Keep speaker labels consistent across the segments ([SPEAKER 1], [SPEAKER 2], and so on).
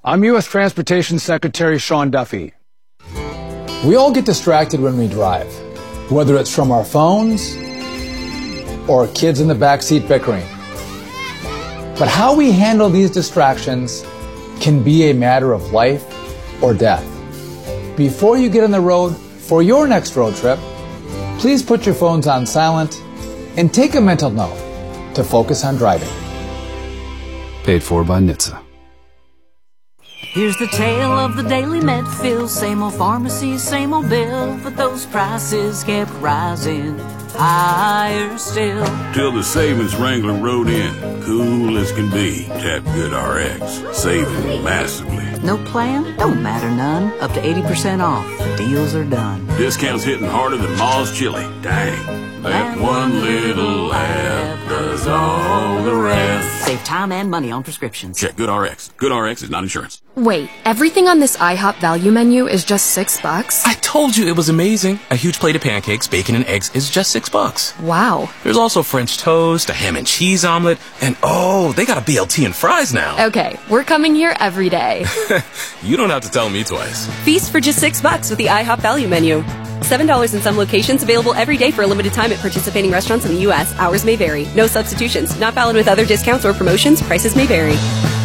[SPEAKER 1] I'm U.S. Transportation Secretary Sean Duffy. We all get distracted when we drive, whether it's from our phones or kids in the backseat bickering. But how we handle these distractions can be a matter of life or death. Before you get on the road for your next road trip, please put your phones on silent and take a mental note to focus on driving.
[SPEAKER 2] Paid for by NHTSA.
[SPEAKER 3] Here's the tale of the daily Medfield. Same old pharmacy, same old bill, but those prices kept rising higher still.
[SPEAKER 4] Till the savings Wrangler rode in, cool as can be. Tap GoodRx, saving massively.
[SPEAKER 3] No plan? Don't matter none. Up to 80% off. The deals are done.
[SPEAKER 4] Discounts hitting harder than Ma's chili. Dang. That one little app does all the rest.
[SPEAKER 3] Save time and money on prescriptions.
[SPEAKER 4] Check GoodRx. GoodRx is not insurance.
[SPEAKER 5] Wait, everything on this IHOP value menu is just $6?
[SPEAKER 6] I told you it was amazing. A huge plate of pancakes, bacon, and eggs is just $6.
[SPEAKER 5] Wow.
[SPEAKER 6] There's also French toast, a ham and cheese omelet, and oh, they got a BLT and fries now.
[SPEAKER 5] Okay, we're coming here every day.
[SPEAKER 6] You don't have to tell me twice.
[SPEAKER 7] Feast for just $6 with the IHOP value menu. $7 in some locations, available every day for a limited time at participating restaurants in the U.S. Hours may vary. No substitutions. Not valid with other discounts or promotions. Prices may vary.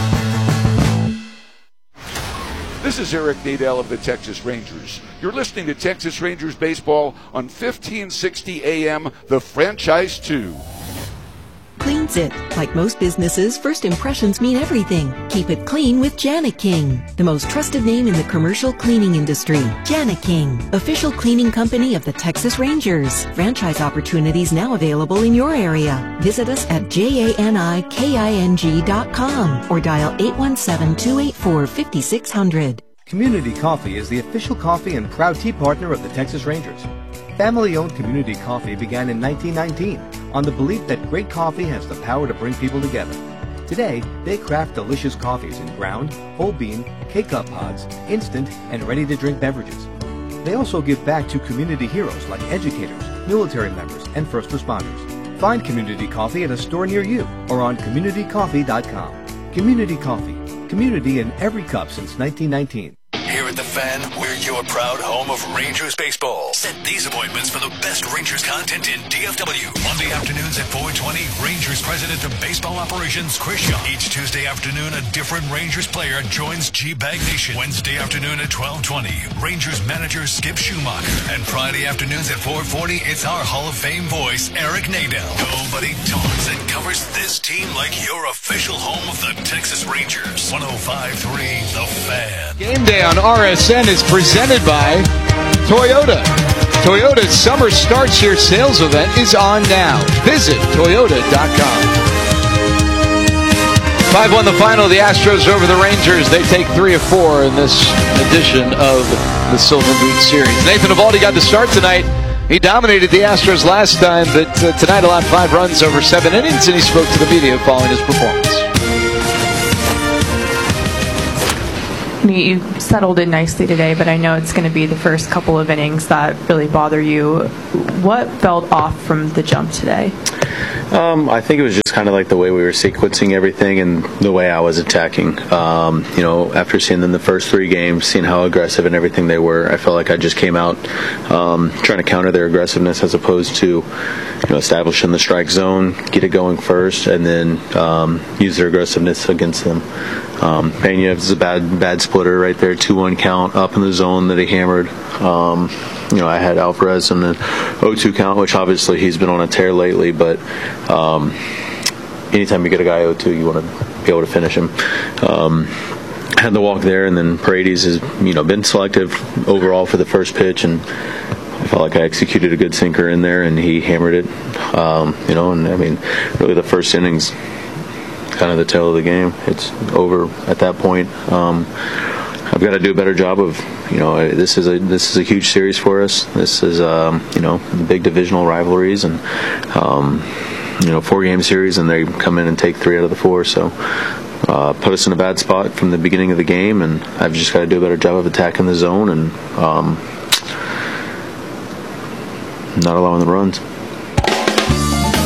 [SPEAKER 8] This is Eric Nadel of the Texas Rangers. You're listening to Texas Rangers baseball on 1560 AM, the Franchise 2.
[SPEAKER 9] Cleans It. Like most businesses, first impressions mean everything. Keep it clean with Jani-King, the most trusted name in the commercial cleaning industry. Jani-King, official cleaning company of the Texas Rangers. Franchise opportunities now available in your area. Visit us at JANIKING.com or dial 817-284-5600.
[SPEAKER 10] Community Coffee is the official coffee and proud tea partner of the Texas Rangers. Family-owned Community Coffee began in 1919 on the belief that great coffee has the power to bring people together. Today, they craft delicious coffees in ground, whole bean, K-Cup pods, instant, and ready-to-drink beverages. They also give back to community heroes like educators, military members, and first responders. Find Community Coffee at a store near you or on communitycoffee.com. Community Coffee. Community in every cup since 1919.
[SPEAKER 11] Here at The Fan, we're your proud home of Rangers baseball. Set these appointments for the best Rangers content in DFW. Monday afternoons at 4:20, Rangers President of Baseball Operations, Chris Young. Each Tuesday afternoon, a different Rangers player joins G-Bag Nation. Wednesday afternoon at 12:20, Rangers manager Skip Schumacher. And Friday afternoons at 4:40, it's our Hall of Fame voice, Eric Nadel. Nobody talks and covers this team like your official home of the Texas Rangers. 105.3 The Fan.
[SPEAKER 12] Game day on RSN is presented by Toyota. Toyota's Summer Starts Here sales event is on now. Visit Toyota.com. 5-1 the final. The Astros over the Rangers. They take 3 of 4 in this edition of the Silver Boot Series. Nathan Eovaldi got the start tonight. He dominated the Astros last time, but tonight allowed 5 runs over 7 innings, and he spoke to the media following his performance.
[SPEAKER 13] You settled in nicely today, but I know it's going to be the first couple of innings that really bother you. What felt off from the jump today?
[SPEAKER 14] I think it was just kind of like the way we were sequencing everything and the way I was attacking. After seeing them the first 3 games, seeing how aggressive and everything they were, I felt like I just came out trying to counter their aggressiveness as opposed to establishing the strike zone, get it going first, and then use their aggressiveness against them. Pena is a bad splitter right there, 2-1 count up in the zone that he hammered. I had Alvarez in the 0-2 count, which obviously he's been on a tear lately, but anytime you get a guy 0-2, you want to be able to finish him. Had the walk there, and then Paredes has been selective overall for the first pitch, and I felt like I executed a good sinker in there, and he hammered it. Really the first inning's kind of the tail of the game. It's over at that point. I've got to do a better job of, this is a huge series for us. This is, big divisional rivalries and, 4-game series, and they come in and take 3 out of the 4. So, put us in a bad spot from the beginning of the game, and I've just got to do a better job of attacking the zone and not allowing the runs.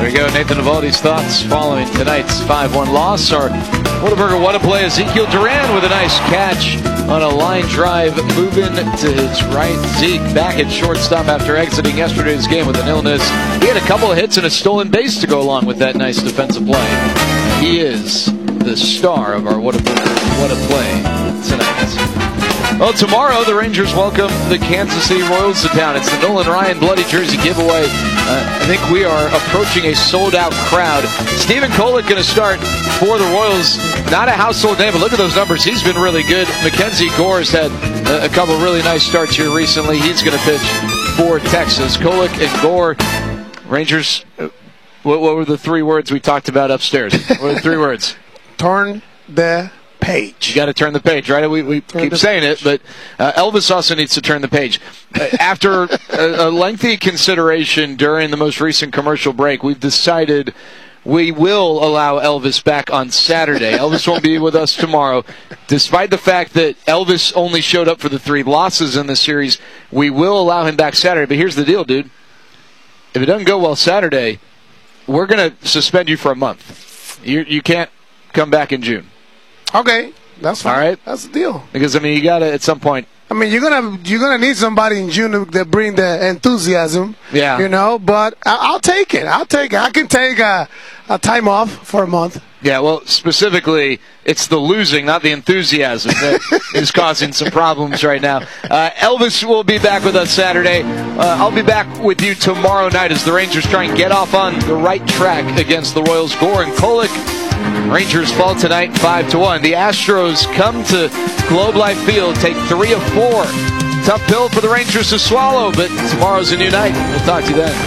[SPEAKER 12] There you go, Nathan Eovaldi's thoughts following tonight's 5-1 loss. Our Whataburger What a Play, Ezekiel Duran with a nice catch on a line drive, moving to his right. Zeke back at shortstop after exiting yesterday's game with an illness. He had a couple of hits and a stolen base to go along with that nice defensive play. He is the star of our What a Play tonight. Well, tomorrow the Rangers welcome the Kansas City Royals to town. It's the Nolan Ryan Bloody Jersey giveaway. I think we are approaching a sold-out crowd. Stephen Kolek going to start for the Royals. Not a household name, but look at those numbers. He's been really good. Mackenzie Gore's had a couple really nice starts here recently. He's going to pitch for Texas. Kolek and Gore. Rangers, what were the 3 words we talked about upstairs? What were the 3 words?
[SPEAKER 15] Turn the page.
[SPEAKER 12] You got to turn the page, right? We keep saying it, but Elvis also needs to turn the page. After a lengthy consideration during the most recent commercial break, we've decided we will allow Elvis back on Saturday. Elvis won't be with us tomorrow. Despite the fact that Elvis only showed up for the 3 losses in the series, we will allow him back Saturday. But here's the deal, dude. If it doesn't go well Saturday, we're going to suspend you for a month. You can't come back in June.
[SPEAKER 15] Okay, that's fine.
[SPEAKER 12] All right,
[SPEAKER 15] that's the deal.
[SPEAKER 12] Because I mean, you got to at some point.
[SPEAKER 15] I mean, you're gonna need somebody in June to bring the enthusiasm.
[SPEAKER 12] Yeah.
[SPEAKER 15] You know, but I'll take it. I can take a time off for a month.
[SPEAKER 12] Yeah, well, specifically, it's the losing, not the enthusiasm, that is causing some problems right now. Elvis will be back with us Saturday. I'll be back with you tomorrow night as the Rangers try and get off on the right track against the Royals. Gore and Kolek. Rangers fall tonight 5-1. The Astros come to Globe Life Field, take 3 of 4. Tough pill for the Rangers to swallow, but tomorrow's a new night. We'll talk to you then.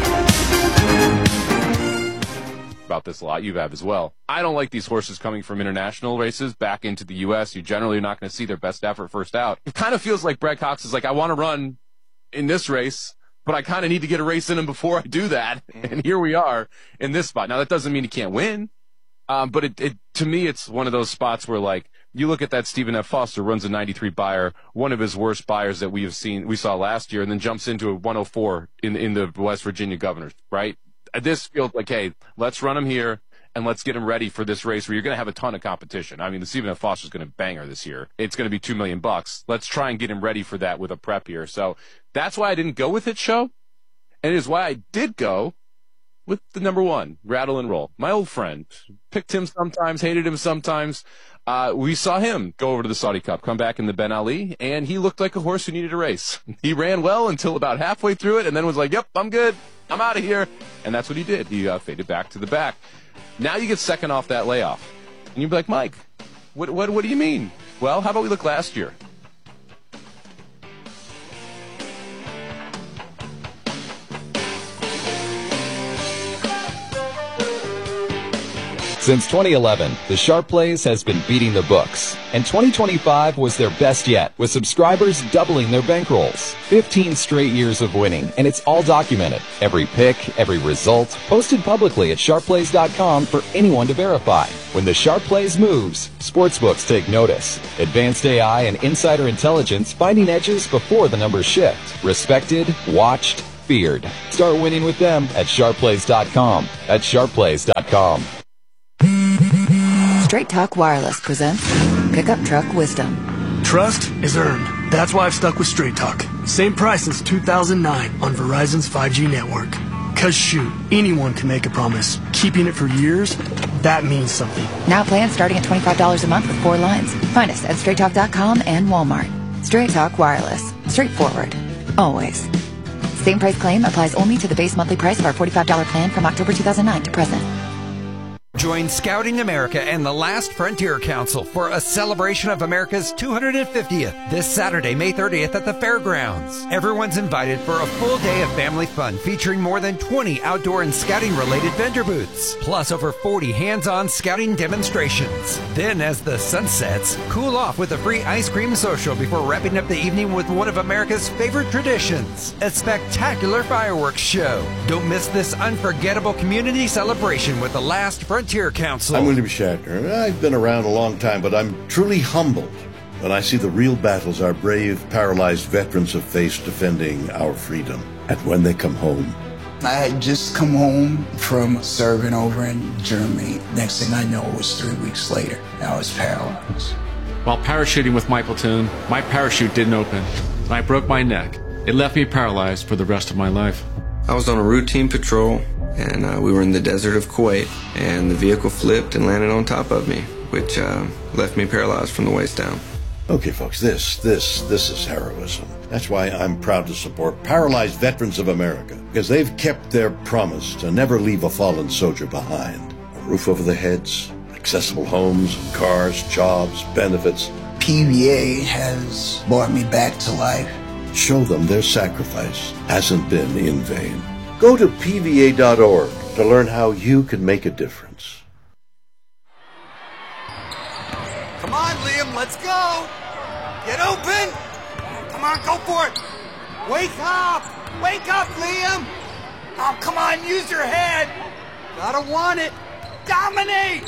[SPEAKER 16] About this a lot, you have as well. I don't like these horses coming from international races back into the U.S. You generally are not going to see their best effort first out. It kind of feels like Brad Cox is like, I want to run in this race, but I kind of need to get a race in him before I do that. And here we are in this spot. Now, that doesn't mean he can't win. But it to me, it's one of those spots where, like, you look at that Stephen F. Foster runs a 93 Beyer, one of his worst Beyers that we saw last year, and then jumps into a 104 in the West Virginia Governors, right? This feels like, hey, let's run him here and let's get him ready for this race where you're going to have a ton of competition. I mean, the Stephen F. Foster's going to bang her this year. It's going to be $2 million. Let's try and get him ready for that with a prep here. So that's why I didn't go with it, Show. And it is why I did go with the number 1, Rattle and Roll. My old friend. Picked him sometimes, hated him sometimes. We saw him go over to the Saudi Cup, come back in the Ben Ali, and he looked like a horse who needed a race. He ran well until about halfway through it, and then was like, yep, I'm good. I'm out of here. And that's what he did. He faded back to the back. Now you get second off that layoff. And you'd be like, Mike, what do you mean? Well, how about we look last year?
[SPEAKER 17] Since 2011, the Sharp Plays has been beating the books, and 2025 was their best yet, with subscribers doubling their bankrolls. 15 straight years of winning, and it's all documented. Every pick, every result, posted publicly at sharpplays.com for anyone to verify. When the Sharp Plays moves, sportsbooks take notice. Advanced AI and insider intelligence finding edges before the numbers shift. Respected, watched, feared. Start winning with them at sharpplays.com. That's sharpplays.com.
[SPEAKER 18] Straight Talk Wireless presents Pickup Truck Wisdom.
[SPEAKER 19] Trust is earned. That's why I've stuck with Straight Talk. Same price since 2009 on Verizon's 5G network. Cause shoot, anyone can make a promise. Keeping it for years, that means something.
[SPEAKER 18] Now plans starting at $25 a month with 4 lines. Find us at straighttalk.com and Walmart. Straight Talk Wireless. Straightforward. Always. Same price claim applies only to the base monthly price of our $45 plan from October 2009 to present.
[SPEAKER 20] Join Scouting America and the Last Frontier Council for a celebration of America's 250th this Saturday, May 30th at the fairgrounds. Everyone's invited for a full day of family fun featuring more than 20 outdoor and scouting-related vendor booths, plus over 40 hands-on scouting demonstrations. Then, as the sun sets, cool off with a free ice cream social before wrapping up the evening with one of America's favorite traditions, a spectacular fireworks show. Don't miss this unforgettable community celebration with the Last Frontier Council.
[SPEAKER 21] I'm William Shatner. I've been around a long time, but I'm truly humbled when I see the real battles our brave, paralyzed veterans have faced defending our freedom. And when they come home,
[SPEAKER 1] I had just come home from serving over in Germany. Next thing I know, it was 3 weeks later. I was paralyzed.
[SPEAKER 22] While parachuting with my platoon, my parachute didn't open, and I broke my neck. It left me paralyzed for the rest of my life.
[SPEAKER 23] I was on a routine patrol, and we were in the desert of Kuwait, and the vehicle flipped and landed on top of me, which left me paralyzed from the waist down.
[SPEAKER 21] Okay, folks, this is heroism. That's why I'm proud to support Paralyzed Veterans of America, because they've kept their promise to never leave a fallen soldier behind. A roof over their heads, accessible homes, cars, jobs, benefits.
[SPEAKER 1] PVA has brought me back to life.
[SPEAKER 21] Show them their sacrifice hasn't been in vain. Go to PVA.org to learn how you can make a difference.
[SPEAKER 24] Come on, Liam, let's go! Get open! Come on, go for it! Wake up! Wake up, Liam! Oh, come on, use your head! Gotta want it! Dominate!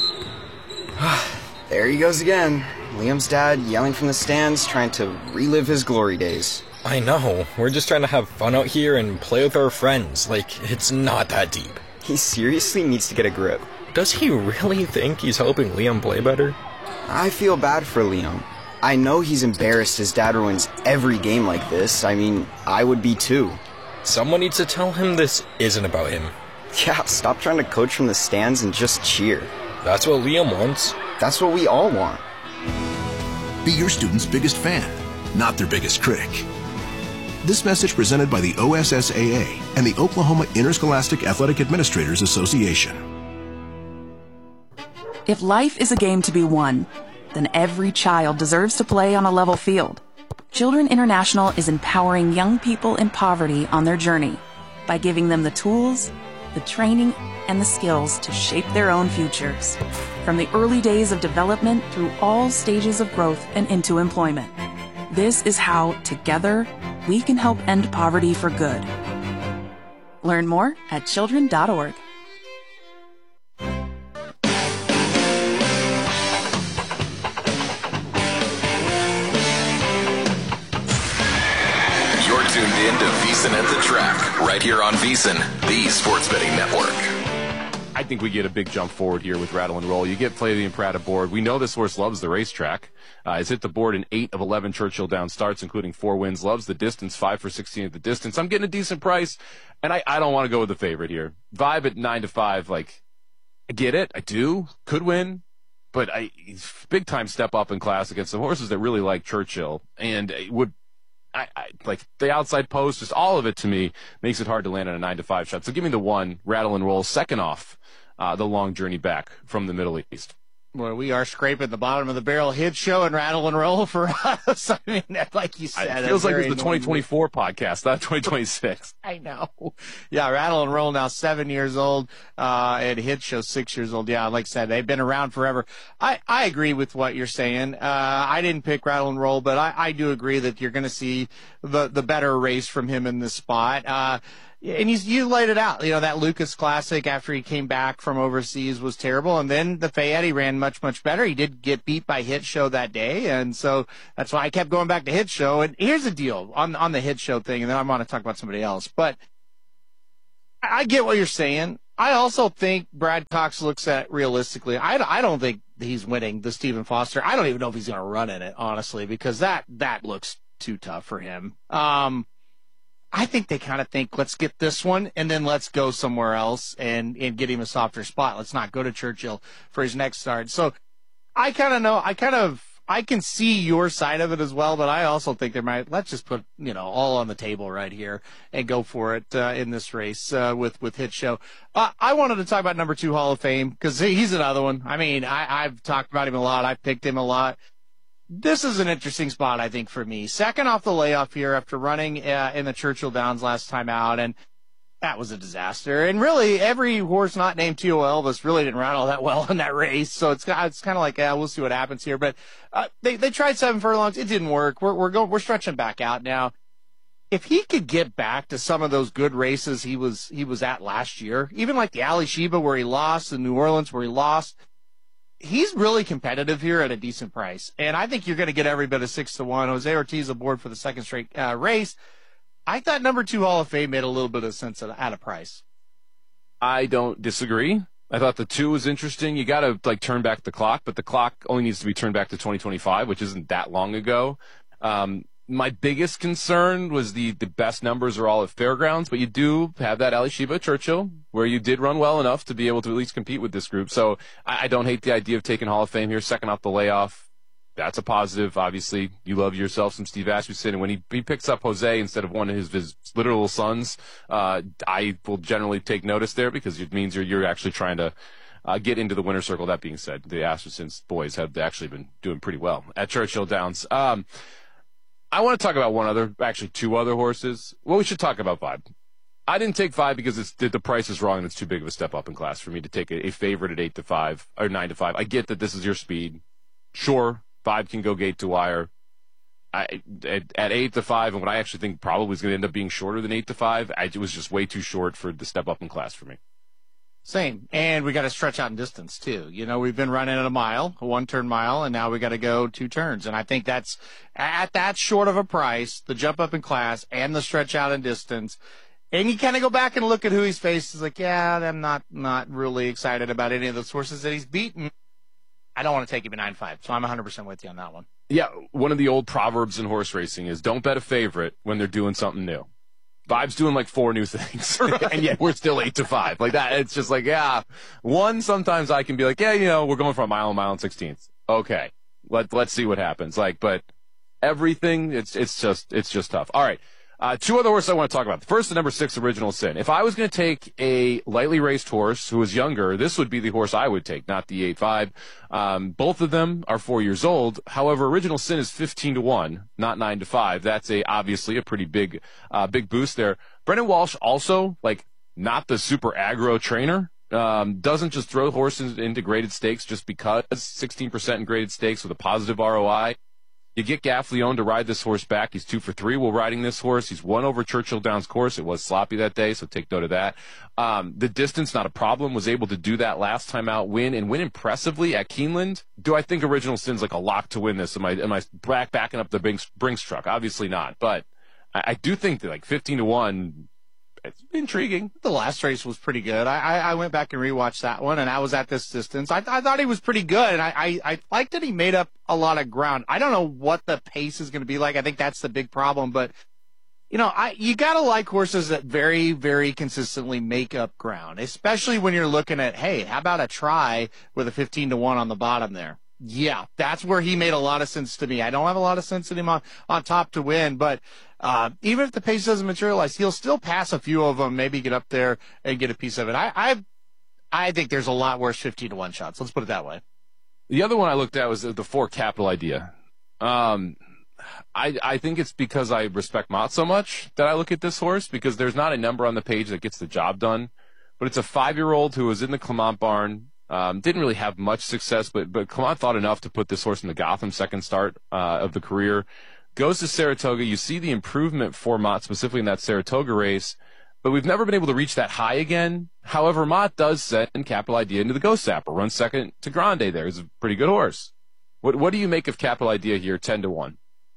[SPEAKER 25] There he goes again. Liam's dad yelling from the stands, trying to relive his glory days.
[SPEAKER 26] I know. We're just trying to have fun out here and play with our friends. Like, it's not that deep.
[SPEAKER 25] He seriously needs to get a grip.
[SPEAKER 26] Does he really think he's helping Liam play better?
[SPEAKER 25] I feel bad for Liam. I know he's embarrassed his dad ruins every game like this. I mean, I would be too.
[SPEAKER 26] Someone needs to tell him this isn't about him.
[SPEAKER 25] Yeah, stop trying to coach from the stands and just cheer.
[SPEAKER 26] That's what Liam wants.
[SPEAKER 25] That's what we all want.
[SPEAKER 27] Be your student's biggest fan, not their biggest critic. This message presented by the OSSAA and the Oklahoma Interscholastic Athletic Administrators Association.
[SPEAKER 28] If life is a game to be won, then every child deserves to play on a level field. Children International is empowering young people in poverty on their journey by giving them the tools, the training, and the skills to shape their own futures, from the early days of development through all stages of growth and into employment. This is how, together, we can help end poverty for good. Learn more at children.org.
[SPEAKER 11] You're tuned in to VEASAN at the Track, right here on VEASAN, the sports betting network.
[SPEAKER 16] I think we get a big jump forward here with Rattle and Roll. You get Play the Imprata board. We know this horse loves the racetrack. He's hit the board in 8 of 11 Churchill Downs starts, including 4 wins. Loves the distance, 5 for 16 at the distance. I'm getting a decent price, and I don't want to go with the favorite here. Vibe at 9-5, like, I get it. I do. Could win. But big time step up in class against some horses that really like Churchill, and it would. I like the outside post, just all of it to me makes it hard to land on a 9-5 shot. So give me the 1, Rattle and Roll, second off the long journey back from the Middle East.
[SPEAKER 29] Well, we are scraping the bottom of the barrel hit show and Rattle and Roll for us. I mean, like you said,
[SPEAKER 16] it feels like it's the 2024 podcast, not 2026.
[SPEAKER 29] I know. Yeah, Rattle and Roll now 7 years old, and Hit Show 6 years old. Yeah, like I said, they've been around forever. I agree with what you're saying. I didn't pick Rattle and Roll, but I do agree that you're going to see the better race from him in this spot. And you laid it out. You know, that Lucas Classic after he came back from overseas was terrible. And then the Fayette, he ran much, much better. He did get beat by Hit Show that day. And so that's why I kept going back to Hit Show. And here's the deal on the Hit Show thing. And then I want to talk about somebody else. But I get what you're saying. I also think Brad Cox looks at it realistically. I don't think he's winning the Stephen Foster. I don't even know if he's going to run in it, honestly, because that looks too tough for him. I think they kind of think, let's get this one, and then let's go somewhere else and get him a softer spot. Let's not go to Churchill for his next start. So I can see your side of it as well, but I also think let's just put, all on the table right here and go for it in this race with Hit Show. I wanted to talk about number 2 Hall of Fame because he's another one. I mean, I've talked about him a lot. I've picked him a lot. This is an interesting spot, I think, for me. Second off the layoff here after running in the Churchill Downs last time out, and that was a disaster. And really, every horse not named T.O. Elvis really didn't run all that well in that race. So it's kind of like, we'll see what happens here. But they tried 7 furlongs. It didn't work. We're stretching back out now. If he could get back to some of those good races he was at last year, even like the Ali Sheba where he lost, the New Orleans where he lost, he's really competitive here at a decent price. And I think you're going to get every bit of 6-1. Jose Ortiz aboard for the second straight race. I thought number 2 Hall of Fame made a little bit of sense at a price.
[SPEAKER 16] I don't disagree. I thought the 2 was interesting. You got to turn back the clock, but the clock only needs to be turned back to 2025, which isn't that long ago. My biggest concern was the best numbers are all at Fairgrounds, but you do have that Alysheba Churchill where you did run well enough to be able to at least compete with this group. So I don't hate the idea of taking Hall of Fame here, second off the layoff. That's a positive. Obviously, you love yourself some Steve Asmussen, and when he picks up Jose instead of one of his literal sons, I will generally take notice there because it means you're actually trying to get into the winner's circle. That being said, the Asmussen's boys have actually been doing pretty well at Churchill Downs. I want to talk about two other horses. Well, we should talk about Vibe. I didn't take Vibe because the price is wrong and it's too big of a step up in class for me to take a favorite at 8-5 or 9-5. I get that this is your speed. Sure, Vibe can go gate to wire. At 8-5, and what I actually think probably is going to end up being shorter than 8-5, it was just way too short for the step up in class for me.
[SPEAKER 29] Same. And we got to stretch out in distance, too. We've been running at a 1-turn mile, and now we got to go 2 turns. And I think that's, at that short of a price, the jump up in class and the stretch out in distance. And you kind of go back and look at who he's faced. It's like, yeah, I'm not really excited about any of those horses that he's beaten. I don't want to take him at 9-5, so I'm 100% with you on that one.
[SPEAKER 16] Yeah, one of the old proverbs in horse racing is don't bet a favorite when they're doing something new. Vibe's doing 4 new things, right. And yet we're still 8-5. Like that, it's just one, sometimes I can be we're going for a mile and 16th. Okay, let's see what happens. But everything, it's just tough. All right, 2 other horses I want to talk about. The first, the number 6, Original Sin. If I was going to take a lightly raced horse who was younger, this would be the horse I would take, not the 8-5. Both of them are 4 years old. However, Original Sin is 15-1, not 9-5. That's obviously a pretty big boost there. Brendan Walsh also, not the super aggro trainer. Doesn't just throw horses into graded stakes just because 16% in graded stakes with a positive ROI. You get Gaff Leone to ride this horse back. He's 2 for 3 while riding this horse. He's won over Churchill Downs course. It was sloppy that day, so take note of that. The distance, not a problem. Was able to do that last time out, win impressively at Keeneland. Do I think Original Sin's a lock to win this? Am I backing up the Brinks truck? Obviously not, but I do think that 15-1, it's intriguing.
[SPEAKER 29] The last race was pretty good. I went back and rewatched that one, and I was at this distance. I thought he was pretty good, and I liked that he made up a lot of ground. I don't know what the pace is going to be like. I think that's the big problem, but you got to like horses that very, very consistently make up ground, especially when you're looking at, hey, how about a try with a 15-1 on the bottom there? Yeah, that's where he made a lot of sense to me. I don't have a lot of sense in him on top to win, but even if the pace doesn't materialize, he'll still pass a few of them, maybe get up there and get a piece of it. I think there's a lot worse 15-1 shots. Let's put it that way.
[SPEAKER 16] The other one I looked at was the 4 Capital Idea. I think it's because I respect Mott so much that I look at this horse, because there's not a number on the page that gets the job done, but it's a 5-year-old who was in the Clement barn. Didn't really have much success, but Clement thought enough to put this horse in the Gotham second start of the career. Goes to Saratoga. You see the improvement for Mott, specifically in that Saratoga race, but we've never been able to reach that high again. However, Mott does send Capital Idea into the Ghost Sapper, runs second to Grande there. He's a pretty good horse. What do you make of Capital Idea here, 10-1?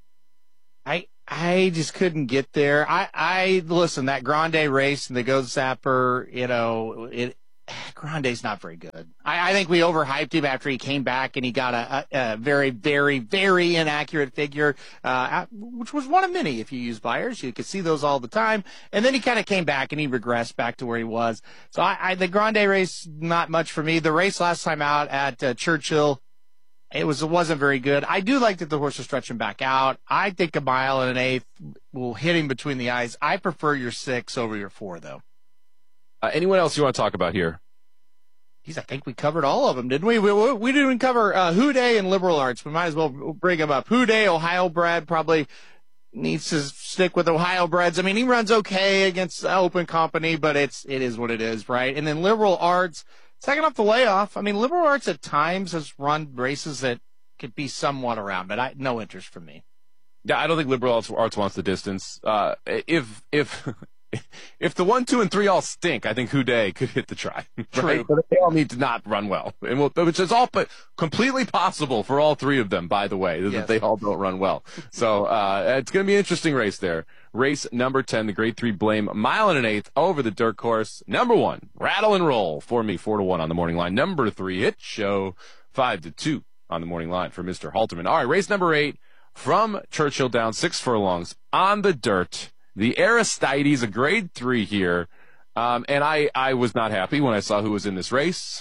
[SPEAKER 29] I just couldn't get there. Listen, that Grande race and the Ghost Sapper, Grande's not very good. I think we overhyped him after he came back and he got a very, very, very inaccurate figure, which was one of many. If you use buyers, you could see those all the time. And then he kind of came back and he regressed back to where he was. So the Grande race, not much for me. The race last time out at Churchill, it wasn't very good. I do like that the horse is stretching back out. I think a mile and an eighth will hit him between the eyes. I prefer your 6 over your 4, though.
[SPEAKER 16] Anyone else you want to talk about here?
[SPEAKER 29] I think we covered all of them, didn't we? We didn't cover Houday and Liberal Arts. We might as well bring them up. Houday, Ohio bred, probably needs to stick with Ohio breds. I mean, he runs okay against Open Company, but it is what it is, right? And then Liberal Arts, second off the layoff. I mean, Liberal Arts at times has run races that could be somewhat around, but no interest from me.
[SPEAKER 16] Yeah, I don't think Liberal Arts wants the distance. If if the 1, 2, and 3 all stink, I think Houdet could hit the try.
[SPEAKER 29] True.
[SPEAKER 16] Right? But they all need to not run well, which is all but completely possible for all 3 of them, by the way, that they all don't run well. So it's going to be an interesting race there. Race number 10, the Grade 3 Blame, 1 1/8 over the dirt course. Number 1, Rattle and Roll for me, 4-1 on the morning line. Number 3, Hit Show, 5-2 on the morning line for Mr. Halterman. All right, race number 8 from Churchill Downs, 6 furlongs on the dirt. The Aristides, a Grade 3 here. And I was not happy when I saw who was in this race.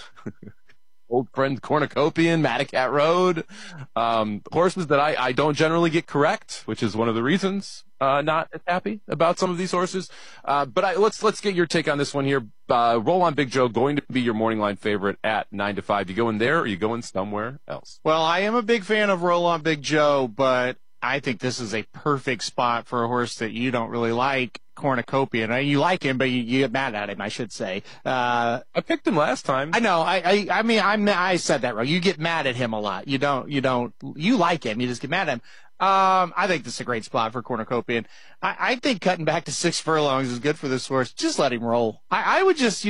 [SPEAKER 16] Old friend Cornucopian, Madacat Road. Horses that I don't generally get correct, which is one of the reasons not as happy about some of these horses. But let's get your take on this one here. Roll on Big Joe, going to be your morning line favorite at 9-5. You going there or you going somewhere else?
[SPEAKER 29] Well, I am a big fan of Roll on Big Joe, but I think this is a perfect spot for a horse that you don't really like, Cornucopian. You like him, but you get mad at him, I should say.
[SPEAKER 16] I picked him last time.
[SPEAKER 29] I know. I said that wrong. You get mad at him a lot. You like him. You just get mad at him. I think this is a great spot for Cornucopian. I think cutting back to 6 furlongs is good for this horse. Just let him roll. I would just,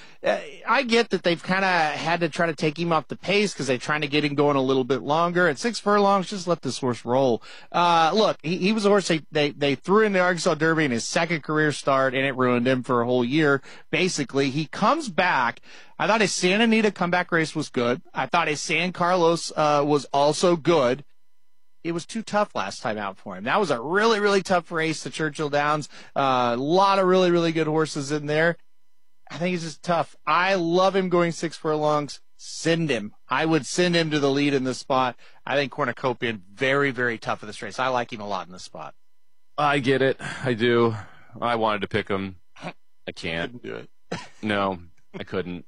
[SPEAKER 29] I get that they've kind of had to try to take him off the pace because they're trying to get him going a little bit longer. At 6 furlongs, just let this horse roll. Look, he was a horse they threw in the Arkansas Derby in his second career start, and it ruined him for a whole year. Basically, he comes back. I thought his Santa Anita comeback race was good. I thought his San Carlos was also good. It was too tough last time out for him. That was a really, really tough race to Churchill Downs. A lot of really, really good horses in there. I think it's just tough. I love him going 6 furlongs. Send him. I would send him to the lead in this spot. I think Cornucopian, very, very tough in this race. I like him a lot in this spot.
[SPEAKER 16] I get it. I do. I wanted to pick him. I can't.
[SPEAKER 29] Couldn't do it.
[SPEAKER 16] No, I couldn't.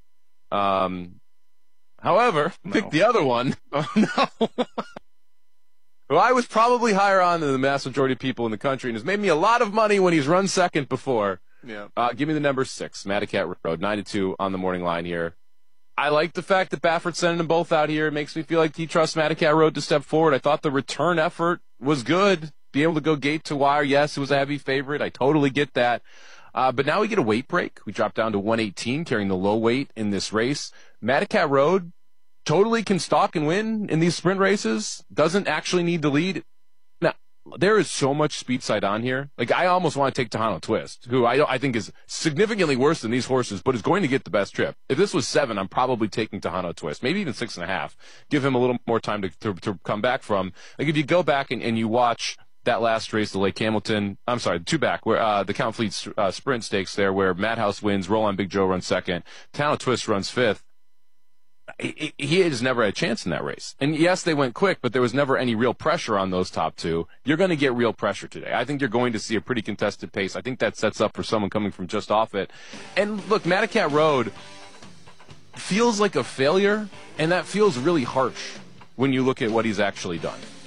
[SPEAKER 16] However, pick the other one. Oh, no. Who I was probably higher on than the vast majority of people in the country, and has made me a lot of money when he's run second before.
[SPEAKER 29] Yeah.
[SPEAKER 16] Give me the number 6, Madacat Road, 9-2 on the morning line here. I like the fact that Baffert's sending them both out here. It makes me feel like he trusts Madacat Road to step forward. I thought the return effort was good. Be able to go gate to wire. Yes, it was a heavy favorite. I totally get that. But now we get a weight break. We drop down to 118, carrying the low weight in this race. Madacat Road totally can stalk and win in these sprint races. Doesn't actually need the lead. Now, there is so much speed side on here. Like, I almost want to take Tejano Twist, who I think is significantly worse than these horses, but is going to get the best trip. If this was 7, I'm probably taking Tejano Twist, maybe even 6.5. Give him a little more time to come back from. Like, if you go back and you watch that last race, the Lake Hamilton, I'm sorry, the 2 back, where the Count Fleet sprint stakes there, where Madhouse wins, Roll on Big Joe runs second, Tejano Twist runs 5th. He has never had a chance in that race. And yes, they went quick, but there was never any real pressure on those top 2. You're going to get real pressure today. I think you're going to see a pretty contested pace. I think that sets up for someone coming from just off it. And look, Madacat Road feels like a failure, and that feels really harsh when you look at what he's actually done.